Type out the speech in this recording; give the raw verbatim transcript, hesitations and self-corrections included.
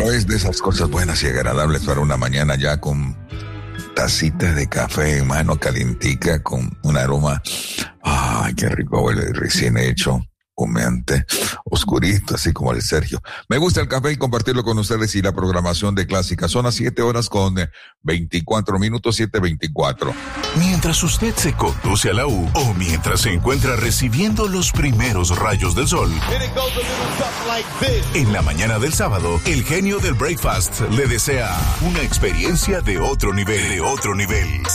Lo es de esas cosas buenas y agradables para una mañana ya con tacita de café en mano calientica con un aroma. Ay, qué rico huele, recién hecho, humeante, oscurito, así como el Sergio. Me gusta el café y compartirlo con ustedes y la programación de Clásica. Son las siete horas con veinticuatro minutos, siete veinticuatro. Mientras usted se conduce a la U o mientras se encuentra recibiendo los primeros rayos del sol. En la mañana del sábado, el genio del breakfast le desea una experiencia de otro nivel, de otro nivel.